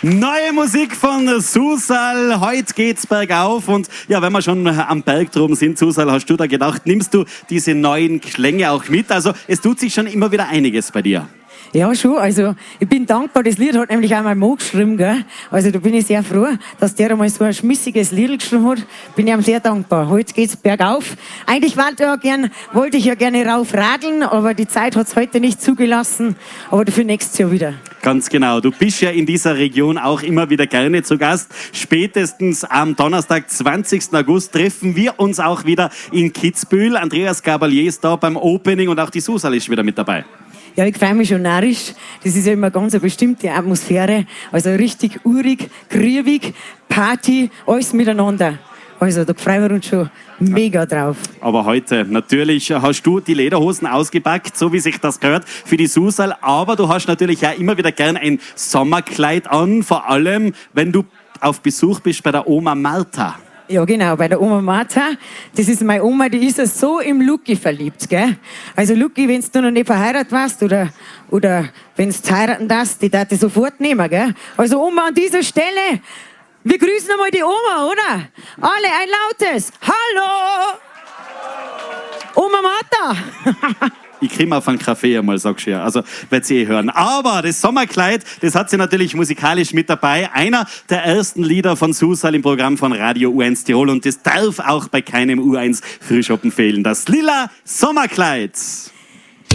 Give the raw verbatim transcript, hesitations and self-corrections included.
Neue Musik von Susal, heute geht's bergauf und ja, wenn wir schon am Berg drum sind, Susal, hast du da gedacht, nimmst du diese neuen Klänge auch mit? Also es tut sich schon immer wieder einiges bei dir. Ja, schon. Also, ich bin dankbar. Das Lied hat nämlich auch mein Mann geschrieben, gell? Also, da bin ich sehr froh, dass der einmal so ein schmissiges Lied geschrieben hat. Bin ich ihm sehr dankbar. Heute geht's bergauf. Eigentlich wollte, ja gern, wollte ich ja gerne raufradeln, aber die Zeit hat's heute nicht zugelassen. Aber dafür nächstes Jahr wieder. Ganz genau. Du bist ja in dieser Region auch immer wieder gerne zu Gast. Spätestens am Donnerstag, zwanzigsten August, treffen wir uns auch wieder in Kitzbühel. Andreas Gabalier ist da beim Opening und auch die Susal ist wieder mit dabei. Ja, ich freue mich schon narrisch. Das ist ja immer ganz eine bestimmte Atmosphäre. Also richtig urig, griebig, Party, alles miteinander. Also da freuen wir uns schon mega drauf. Aber heute, natürlich hast du die Lederhosen ausgepackt, so wie sich das gehört, für die Susal. Aber du hast natürlich auch immer wieder gern ein Sommerkleid an, vor allem wenn du auf Besuch bist bei der Oma Martha. Ja, genau, bei der Oma Martha. Das ist meine Oma, die ist ja so im Lucky verliebt, gell? Also Lucky, wenn du noch nicht verheiratet warst oder, oder wenn du heiraten darfst, die darf ich sofort nehmen, gell? Also Oma, an dieser Stelle, wir grüßen einmal die Oma, oder? Alle ein lautes Hallo! Oma Martha! Ich komme auf einen Kaffee einmal, sagst du ja. Also, wird sie eh hören. Aber das Sommerkleid, das hat sie natürlich musikalisch mit dabei. Einer der ersten Lieder von Susal im Programm von Radio U eins Tirol. Und das darf auch bei keinem U eins Frühschoppen fehlen. Das lila Sommerkleid.